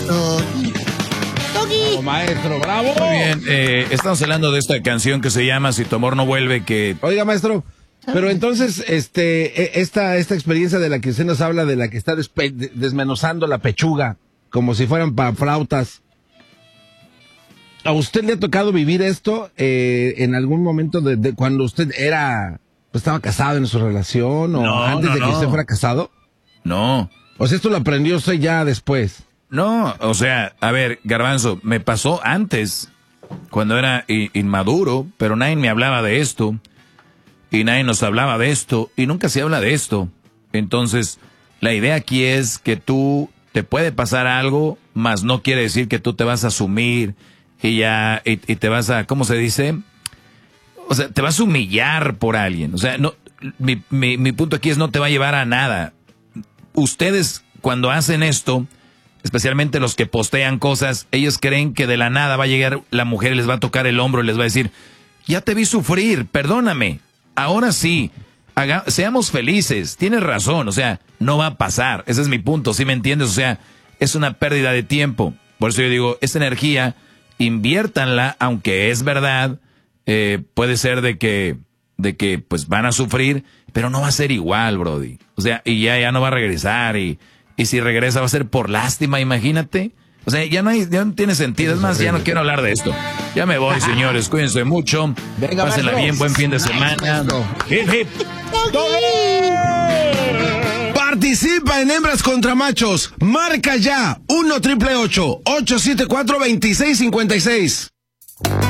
Bravo, maestro, bravo. Muy bien, estamos hablando de esta canción que se llama Si tu amor no vuelve, que... Oiga, maestro, pero entonces, esta experiencia de la que usted nos habla, de la que está desmenuzando la pechuga, como si fueran flautas, ¿a usted le ha tocado vivir esto en algún momento de cuando usted estaba casado en su relación o antes de que usted fuera casado? No. O sea, esto lo aprendió usted ya después. No, o sea, a ver, Garbanzo, me pasó antes, cuando era inmaduro, pero nadie me hablaba de esto, y nadie nos hablaba de esto, y nunca se habla de esto. Entonces, la idea aquí es que tú te puede pasar algo, mas no quiere decir que tú te vas a asumir y te vas a, ¿cómo se dice? O sea, te vas a humillar por alguien. O sea, no, mi punto aquí es no te va a llevar a nada. Ustedes, cuando hacen esto, especialmente los que postean cosas, ellos creen que de la nada va a llegar la mujer y les va a tocar el hombro y les va a decir, ya te vi sufrir, perdóname, ahora sí, seamos felices, tienes razón, o sea, no va a pasar, ese es mi punto, ¿sí me entiendes? O sea, es una pérdida de tiempo, por eso yo digo, esa energía, inviértanla, aunque es verdad, puede ser de que pues van a sufrir, pero no va a ser igual, brody, o sea, y ya no va a regresar y si regresa va a ser por lástima, imagínate. O sea, ya no tiene sentido. Es más, ya no quiero hablar de esto. Ya me voy, señores. Cuídense mucho. Venga, pásenla bien. Buen fin de semana. Hip, hip. Participa en Hembras contra Machos. Marca ya 1-888-874-2656.